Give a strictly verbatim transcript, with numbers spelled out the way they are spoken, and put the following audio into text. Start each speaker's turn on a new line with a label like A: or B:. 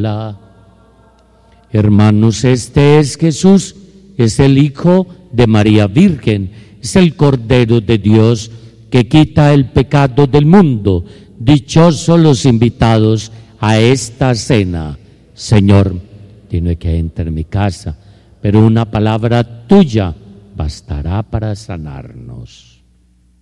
A: parábola. Hermanos, este es Jesús, es el Hijo de María Virgen, es el Cordero de Dios que quita el pecado del mundo. Dichosos los invitados a esta cena. Señor, tiene que entrar en mi casa, pero una palabra tuya bastará para sanarnos.